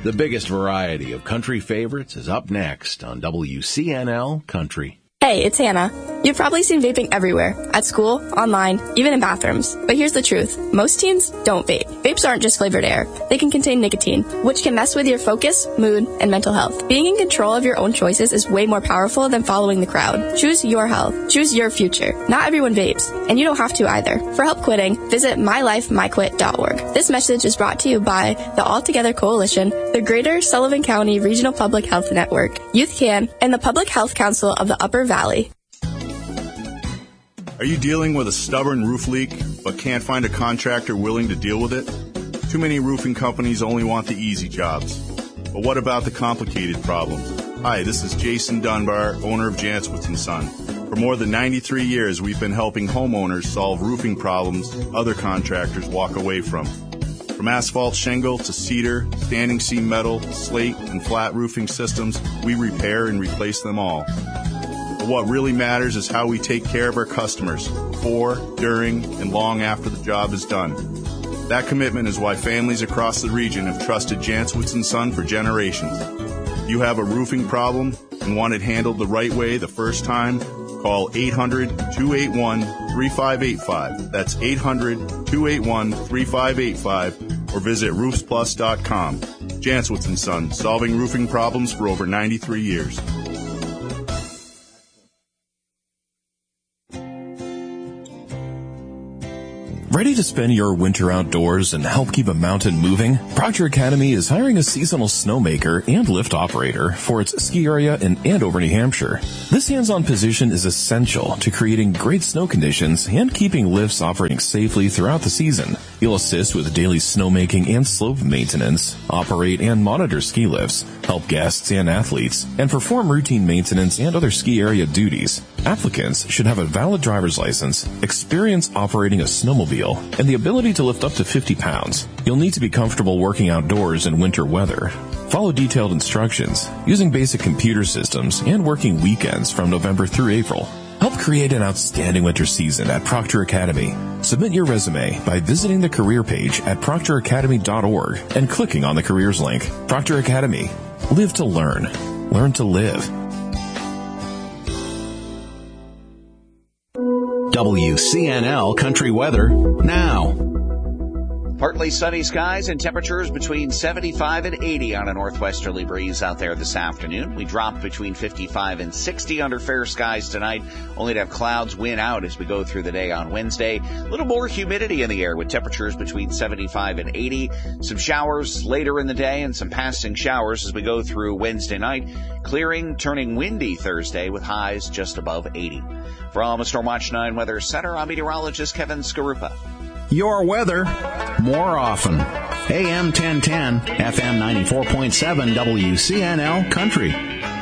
The biggest variety of country favorites is up next on WCNL Country. Hey, it's Hannah. You've probably seen vaping everywhere, at school, online, even in bathrooms. But here's the truth. Most teens don't vape. Vapes aren't just flavored air. They can contain nicotine, which can mess with your focus, mood, and mental health. Being in control of your own choices is way more powerful than following the crowd. Choose your health. Choose your future. Not everyone vapes, and you don't have to either. For help quitting, visit mylifemyquit.org. This message is brought to you by the All Together Coalition, the Greater Sullivan County Regional Public Health Network, Youth Can, and the Public Health Council of the Upper Valley. Are you dealing with a stubborn roof leak but can't find a contractor willing to deal with it? Too many roofing companies only want the easy jobs. But what about the complicated problems? Hi, this is Jason Dunbar, owner of Jantzwitz & Son. For more than 93 years, we've been helping homeowners solve roofing problems other contractors walk away from. From asphalt shingle to cedar, standing seam metal, slate, and flat roofing systems, we repair and replace them all. But what really matters is how we take care of our customers before, during, and long after the job is done. That commitment is why families across the region have trusted Jantzwitz & Son for generations. If you have a roofing problem and want it handled the right way the first time, call 800-281-3585. That's 800-281-3585 or visit roofsplus.com. Jantzwitz & Son, solving roofing problems for over 93 years. Ready to spend your winter outdoors and help keep a mountain moving? Proctor Academy is hiring a seasonal snowmaker and lift operator for its ski area in Andover, New Hampshire. This hands-on position is essential to creating great snow conditions and keeping lifts operating safely throughout the season. You'll assist with daily snowmaking and slope maintenance, operate and monitor ski lifts, help guests and athletes, and perform routine maintenance and other ski area duties. Applicants should have a valid driver's license, experience operating a snowmobile, and the ability to lift up to 50 pounds. You'll need to be comfortable working outdoors in winter weather. Follow detailed instructions, using basic computer systems, and working weekends from November through April. Help create an outstanding winter season at Proctor Academy. Submit your resume by visiting the career page at proctoracademy.org and clicking on the careers link. Proctor Academy. Live to learn. Learn to live. WCNL Country Weather now. Partly sunny skies and temperatures between 75 and 80 on a northwesterly breeze out there this afternoon. We drop between 55 and 60 under fair skies tonight, only to have clouds win out as we go through the day on Wednesday. A little more humidity in the air with temperatures between 75 and 80. Some showers later in the day and some passing showers as we go through Wednesday night. Clearing, turning windy Thursday with highs just above 80. From a Stormwatch 9 Weather Center, I'm meteorologist Kevin Skarupa. Your weather, more often. AM 1010, FM 94.7, WCNL Country.